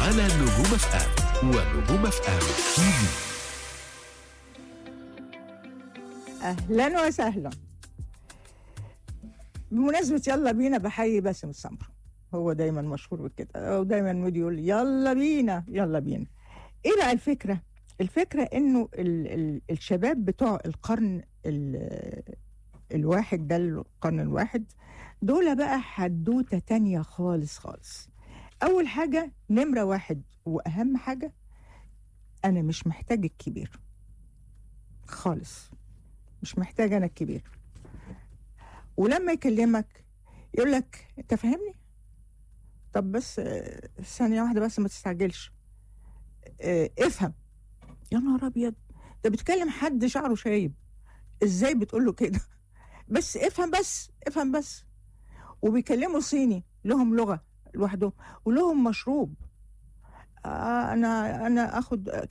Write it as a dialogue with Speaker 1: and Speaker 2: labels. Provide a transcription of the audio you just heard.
Speaker 1: على نجوم اف ام ونجوم اف ام تي في.
Speaker 2: اهلا وسهلا. بمناسبة يلا بينا بحيي باسم السمرة، هو دايما مشهور بكده، او دايما مودي يقول يلا بينا يلا بينا. ايه بقى الفكرة؟ الفكرة انه الشباب بتوع القرن الواحد ده، القرن الواحد دول بقى حدوتة تانية خالص خالص. اول حاجة، نمرة واحد واهم حاجة، انا مش محتاج الكبير خالص، مش محتاج انا الكبير. ولما يكلمك يقول لك انت فاهمني؟ طب بس ثانية واحدة بس، ما تستعجلش، افهم. يا نهار ابيض، ده بتكلم حد شعره شايب، ازاي بتقول له كده؟ بس افهم، بس افهم بس. وبيكلموا صيني، لهم لغة لوحدهم ولهم مشروب. انا اخد